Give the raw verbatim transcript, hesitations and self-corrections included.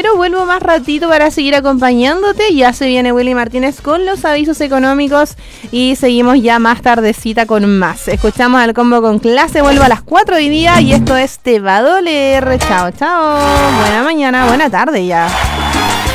pero vuelvo más ratito para seguir acompañándote. Ya se viene Willy Martínez con los avisos económicos y seguimos ya más tardecita con más. Escuchamos al combo con clase, vuelvo a las cuatro hoy día y esto es Te va a doler. Chao, chao. Buena mañana, buena tarde ya.